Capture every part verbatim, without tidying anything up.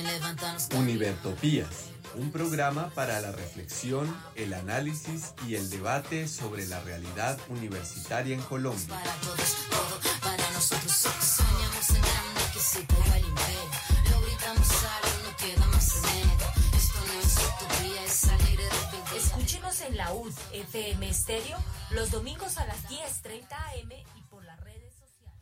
Univertopías, un programa para la reflexión, el análisis y el debate sobre la realidad universitaria en Colombia. Para todos, todo para nosotros. Soñamos en grande que se caiga el imperio. Lo gritamos algo, no queda más remedio. Esto no es utopía, es salir de rebeldía. Escúchenos en la U D F M Estéreo los domingos a las diez treinta a eme y por las redes sociales.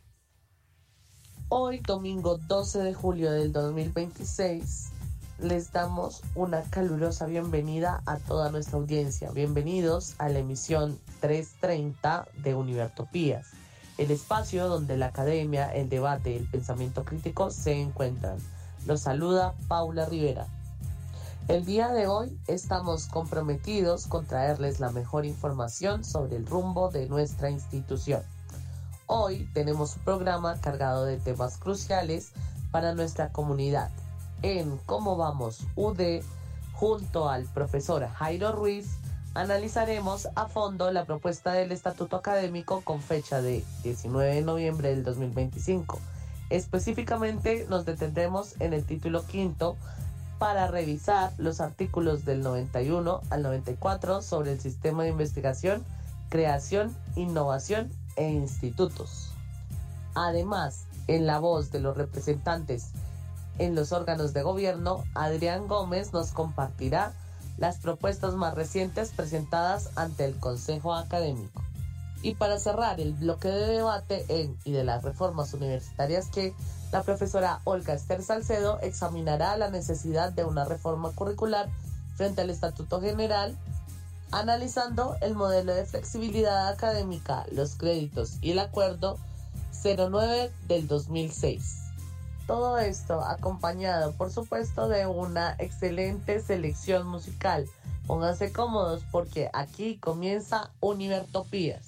Hoy, domingo doce de julio del dos mil veintiséis, les damos una calurosa bienvenida a toda nuestra audiencia. Bienvenidos a la emisión trescientos treinta de Univertopías, el espacio donde la academia, el debate y el pensamiento crítico se encuentran. Los saluda Paula Rivera. El día de hoy estamos comprometidos con traerles la mejor información sobre el rumbo de nuestra institución. Hoy tenemos un programa cargado de temas cruciales para nuestra comunidad. En Cómo Vamos U D, junto al profesor Jairo Ruiz, analizaremos a fondo la propuesta del estatuto académico con fecha de diecinueve de noviembre del dos mil veinticinco. Específicamente nos detendremos en el título quinto para revisar los artículos del noventa y uno al noventa y cuatro sobre el sistema de investigación, creación, innovación e institutos. Además, en la voz de los representantes en los órganos de gobierno, Adrián Gómez nos compartirá las propuestas más recientes presentadas ante el Consejo Académico. Y para cerrar el bloque de debate en y de las reformas universitarias que la profesora Olga Esther Salcedo examinará la necesidad de una reforma curricular frente al Estatuto General, analizando el modelo de flexibilidad académica, los créditos y el acuerdo cero nueve del dos mil seis. Todo esto acompañado, por supuesto, de una excelente selección musical. Pónganse cómodos porque aquí comienza Univertopías.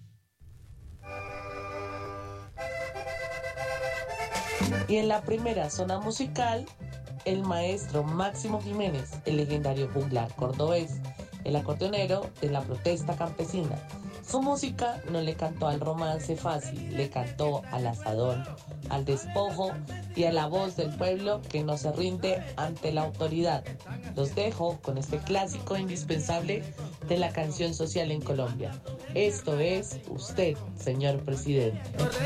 Y en la primera zona musical, el maestro Máximo Jiménez, el legendario juglar cordobés, el acordeonero de la protesta campesina. Su música no le cantó al romance fácil, le cantó al asadón, al despojo y a la voz del pueblo que no se rinde ante la autoridad. Los dejo con este clásico indispensable de la canción social en Colombia. Esto es Usted, señor presidente.